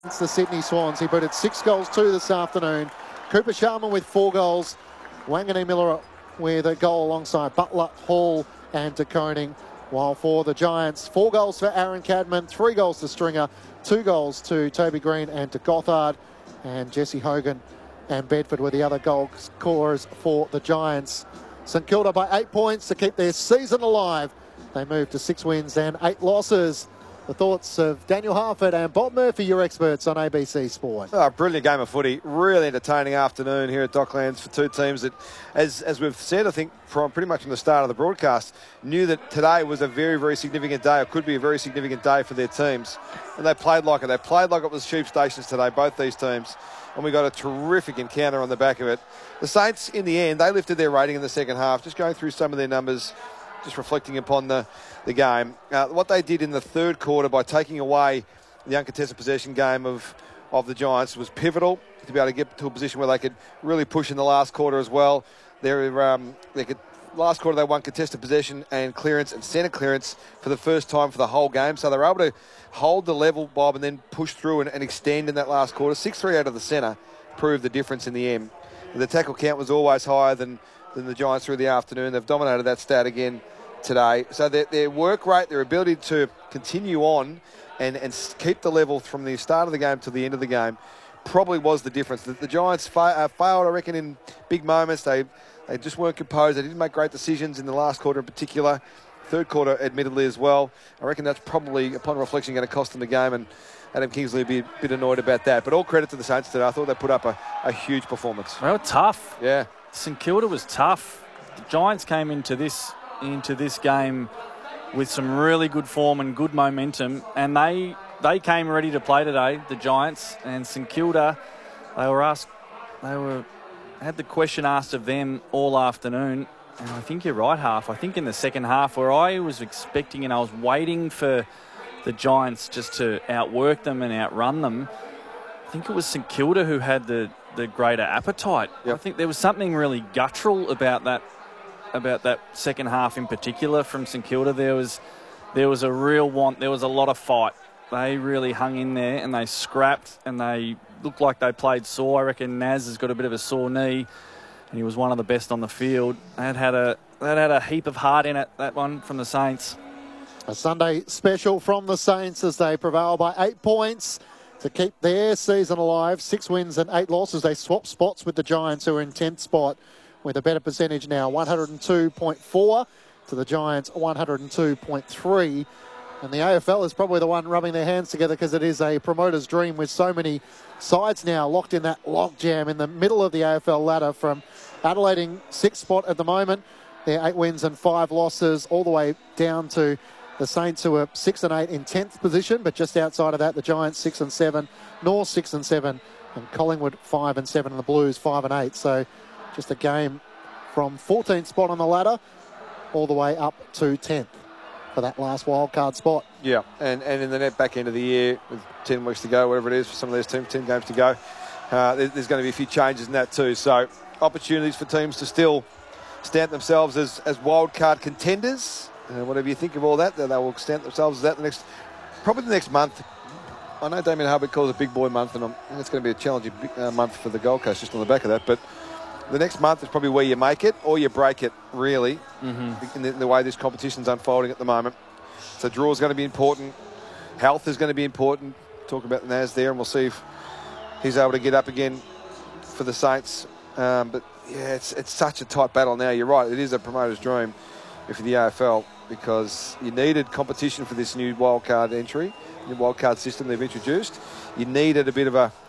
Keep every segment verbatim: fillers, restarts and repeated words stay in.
It's the Sydney Swans. He put it six goals two this afternoon. Cooper Sharma with four goals. Wangani Miller with a goal alongside Butler, Hall and De Koning. While for the Giants, four goals for Aaron Cadman, three goals to Stringer, two goals to Toby Green and to Gothard. And Jesse Hogan and Bedford were the other goal scorers for the Giants. St Kilda by eight points to keep their season alive. They moved to six wins and eight losses. The thoughts of Daniel Harford and Bob Murphy, your experts on A B C Sport. Oh, brilliant game of footy. Really entertaining afternoon here at Docklands for two teams that, as, as we've said, I think from pretty much from the start of the broadcast, knew that today was a very, very significant day, or could be a very significant day for their teams. And they played like it. They played like it was Sheep Stations today, both these teams. And we got a terrific encounter on the back of it. The Saints, in the end, they lifted their rating in the second half. Just going through some of their numbers, just reflecting upon the, the game. Uh, what they did in the third quarter by taking away the uncontested possession game of, of the Giants was pivotal to be able to get to a position where they could really push in the last quarter as well. They're, um, they could, last quarter they won contested possession and clearance and centre clearance for the first time for the whole game. So they were able to hold the level, Bob, and then push through and, and extend in that last quarter. six three out of the centre proved the difference in the end. The tackle count was always higher than, than the Giants through the afternoon. They've dominated that stat again today. So their, their work rate, their ability to continue on and, and keep the level from the start of the game to the end of the game probably was the difference. The, the Giants fa- uh, failed, I reckon, in big moments. They they just weren't composed. They didn't make great decisions in the last quarter in particular. Third quarter, admittedly, as well. I reckon that's probably, upon reflection, going to cost them the game, and Adam Kingsley will be a bit annoyed about that. But all credit to the Saints today. I thought they put up a, a huge performance. They were tough. Yeah. St Kilda was tough. The Giants came into this into this game with some really good form and good momentum, and they they came ready to play today, the Giants. And St Kilda, they were asked, they were had the question asked of them all afternoon, and I think you're right, Half. I think in the second half, where I was expecting and I was waiting for the Giants just to outwork them and outrun them, I think it was St Kilda who had the, the greater appetite. Yep. I think there was something really guttural about that about that second half in particular from St Kilda. There was there was a real want. There was a lot of fight. They really hung in there and they scrapped and they looked like they played sore. I reckon Naz has got a bit of a sore knee and he was one of the best on the field. That had a that had a heap of heart in it, that one from the Saints. A Sunday special from the Saints as they prevail by eight points to keep their season alive. Six wins and eight losses. They swap spots with the Giants, who are in tenth spot with a better percentage now, one hundred two point four to the Giants, one hundred two point three. And the A F L is probably the one rubbing their hands together because it is a promoter's dream with so many sides now locked in that logjam in the middle of the A F L ladder, from Adelaide in sixth spot at the moment. They're eight wins and five losses, all the way down to the Saints, who are six and eight in tenth position, but just outside of that, the Giants six and seven, North six and seven, and Collingwood five and seven, and the Blues five and eight. So just a game from fourteenth spot on the ladder all the way up to tenth for that last wildcard spot. Yeah, and, and in the net back end of the year, with ten weeks to go, whatever it is, for some of those teams, ten games to go, uh, there, there's going to be a few changes in that too. So opportunities for teams to still stamp themselves as, as wildcard contenders. Uh, whatever you think of all that, they will stamp themselves as that the next, probably the next month. I know Damien Hubbard calls it Big Boy Month, and I'm, I think it's going to be a challenging uh, month for the Gold Coast just on the back of that. But the next month is probably where you make it or you break it, really, mm-hmm. in, the, in the way this competition's unfolding at the moment. So draw is going to be important. Health is going to be important. Talk about Naz there, and we'll see if he's able to get up again for the Saints. Um, but, yeah, it's it's such a tight battle now. You're right, it is a promoter's dream for the A F L, because you needed competition for this new wildcard entry, new wildcard system they've introduced. You needed a bit of a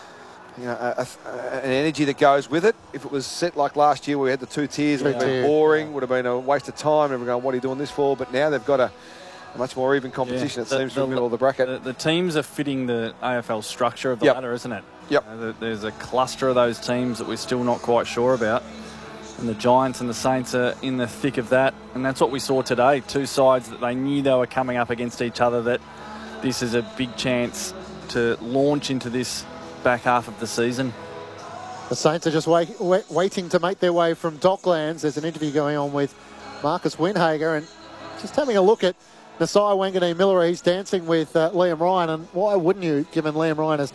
You know, a, a, an energy that goes with it. If it was set like last year where we had the two tiers, it would have been boring, yeah. would have been a waste of time. Everyone going, what are you doing this for? But now they've got a, a much more even competition, yeah, it the, seems, from the middle of the bracket. The, the teams are fitting the A F L structure of the yep. ladder, isn't it? Yep. You know, there's a cluster of those teams that we're still not quite sure about. And the Giants and the Saints are in the thick of that. And that's what we saw today. Two sides that they knew they were coming up against each other, that this is a big chance to launch into this back half of the season. The Saints are just wait, wait, waiting to make their way from Docklands. There's an interview going on with Marcus Winhager, and just having a look at Nasai Wanganeen Miller, he's dancing with uh, Liam Ryan, and why wouldn't you, given Liam Ryan has